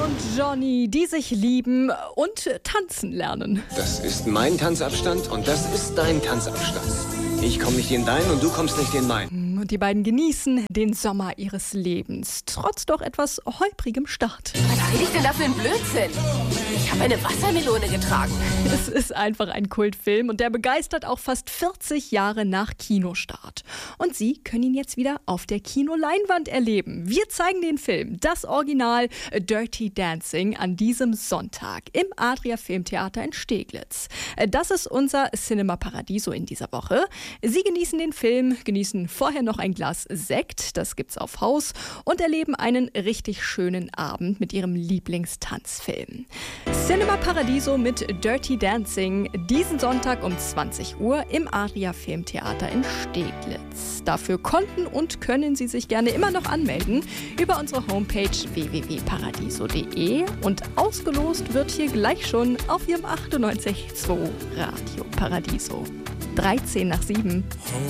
und Johnny, die sich lieben und tanzen lernen. Das ist mein Tanzabstand und das ist dein Tanzabstand. Ich komme nicht in deinen und du kommst nicht in meinen. Und die beiden genießen den Sommer ihres Lebens, trotz doch etwas holprigem Start. Was rede ich denn da für ein Blödsinn? Ich habe eine Wassermelone getragen. Es ist einfach ein Kultfilm und der begeistert auch fast 40 Jahre nach Kinostart. Und Sie können ihn jetzt wieder auf der Kinoleinwand erleben. Wir zeigen den Film, das Original Dirty Dancing, an diesem Sonntag im Adria Filmtheater in Steglitz. Das ist unser Cinema Paradiso in dieser Woche. Sie genießen den Film, genießen vorher noch ein Glas Sekt, das gibt's auf Haus, und erleben einen richtig schönen Abend mit Ihrem Lieblingstanzfilm. Cinema Paradiso mit Dirty Dancing, diesen Sonntag um 20 Uhr im Adria Filmtheater in Steglitz. Dafür konnten und können Sie sich gerne immer noch anmelden über unsere Homepage www.paradiso.de, und ausgelost wird hier gleich schon auf Ihrem 98.2 Radio Paradiso. 13 nach 7.